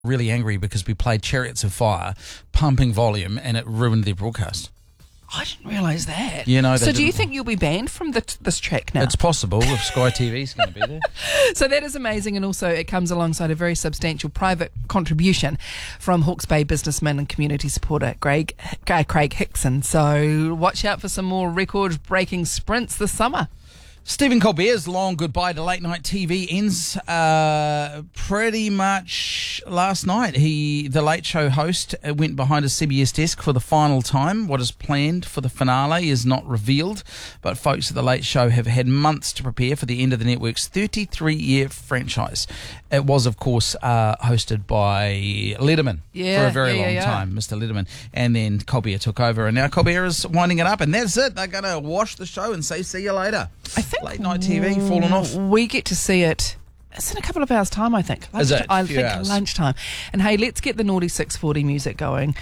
really angry because we played Chariots of Fire, pumping volume, and it ruined their broadcast. I didn't realise that. So do you think you'll be banned from this track now? It's possible if Sky TV's going to be there. So that is amazing, and also it comes alongside a very substantial private contribution from Hawke's Bay businessman and community supporter Craig Hickson. So watch out for some more record-breaking sprints this summer. Stephen Colbert's long goodbye to late night TV ends pretty much last night. The Late Show host, went behind a CBS desk for the final time. What is planned for the finale is not revealed, but folks at the Late Show have had months to prepare for the end of the network's 33-year franchise. It was, of course, hosted by Letterman for a very long time, Mr. Letterman, and then Colbert took over, and now Colbert is winding it up, and that's it. They're going to wash the show and say, see you later. I think late night TV falling off. We get to see it. It's in a couple of hours' time, I think. Is it? I think lunchtime. And hey, let's get the naughty 640 music going,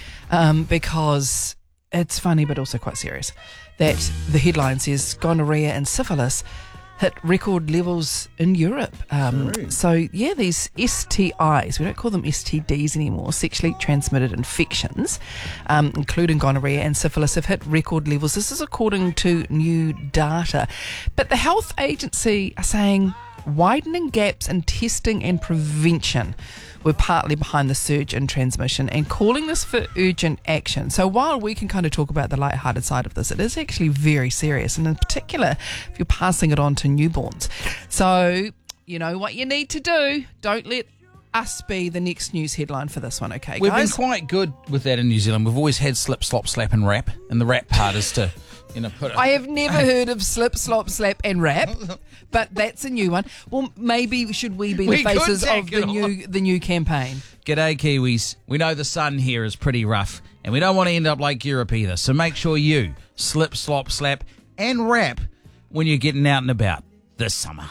because it's funny but also quite serious. That the headline says gonorrhea and syphilis hit record levels in Europe. So yeah, these STIs, we don't call them STDs anymore, sexually transmitted infections, including gonorrhea and syphilis, have hit record levels. This is according to new data. But the health agency are saying widening gaps in testing and prevention were partly behind the surge in transmission and calling this for urgent action. So while we can kind of talk about the lighthearted side of this, it is actually very serious, and in particular if you're passing it on to newborns. So you know what you need to do. Don't let us be the next news headline for this one, okay, guys? We've been quite good with that in New Zealand. We've always had slip, slop, slap and rap, and the rap part is to... I have never heard of slip, slop, slap and rap, but that's a new one. Well, maybe should we be the faces of the new campaign? G'day, Kiwis. We know the sun here is pretty rough, and we don't want to end up like Europe either, so make sure you slip, slop, slap and rap when you're getting out and about this summer.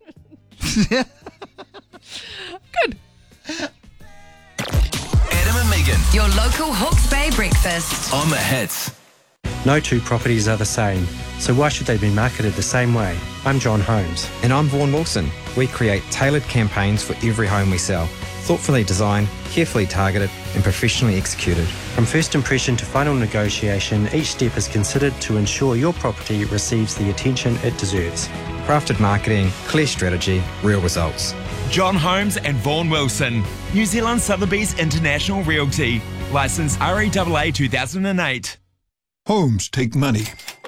Good. Adam and Megan. Your local Hawke's Bay breakfast. On the hits. No two properties are the same, so why should they be marketed the same way? I'm John Holmes. And I'm Vaughan Wilson. We create tailored campaigns for every home we sell. Thoughtfully designed, carefully targeted and professionally executed. From first impression to final negotiation, each step is considered to ensure your property receives the attention it deserves. Crafted marketing, clear strategy, real results. John Holmes and Vaughan Wilson. New Zealand Sotheby's International Realty. Licence REAA 2008. Homes take money.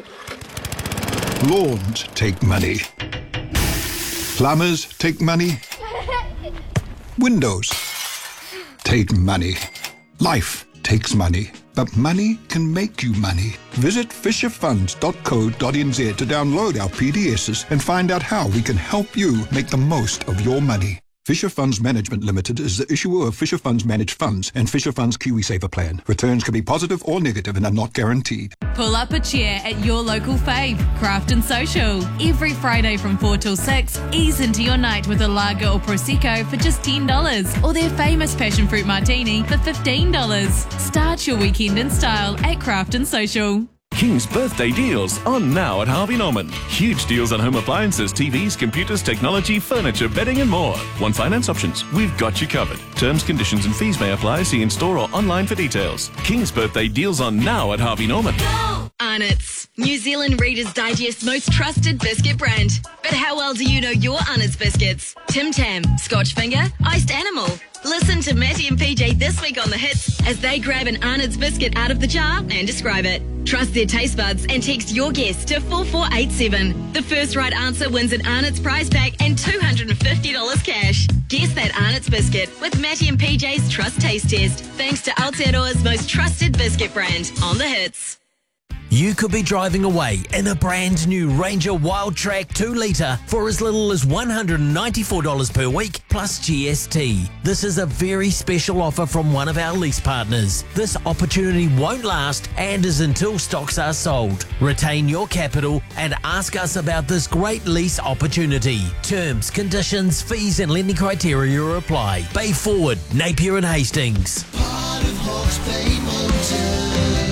Lawns take money. Plumbers take money. Windows take money. Life takes money. But money can make you money. Visit fisherfunds.co.nz to download our PDSs and find out how we can help you make the most of your money. Fisher Funds Management Limited is the issuer of Fisher Funds Managed Funds and Fisher Funds KiwiSaver Plan. Returns can be positive or negative and are not guaranteed. Pull up a chair at your local fave, Craft and Social. Every Friday from 4 till 6, ease into your night with a lager or Prosecco for just $10 or their famous passion fruit martini for $15. Start your weekend in style at Craft and Social. King's birthday deals on now at Harvey Norman. Huge deals on home appliances, TVs, computers, technology, furniture, bedding and more. One finance options. We've got you covered. Terms, conditions and fees may apply. See in store or online for details. King's birthday deals on now at Harvey Norman. Arnott's, New Zealand Reader's Digest most trusted biscuit brand. But how well do you know your Arnott's biscuits? Tim Tam, Scotch Finger, Iced Animal. Listen to Matty and PJ this week on The Hits as they grab an Arnott's biscuit out of the jar and describe it. Trust their taste buds and text your guess to 4487. The first right answer wins an Arnott's prize pack and $250 cash. Guess that Arnott's biscuit with Matty and PJ's Trust Taste Test. Thanks to Aotearoa's most trusted biscuit brand on The Hits. You could be driving away in a brand new Ranger Wildtrak 2 litre for as little as $194 per week plus GST. This is a very special offer from one of our lease partners. This opportunity won't last and is until stocks are sold. Retain your capital and ask us about this great lease opportunity. Terms, conditions, fees and lending criteria apply. Bay Forward, Napier and Hastings. Part of Hawke's Bay Motors.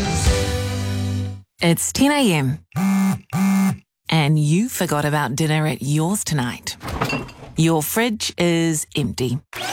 It's 10 a.m. and you forgot about dinner at yours tonight. Your fridge is empty.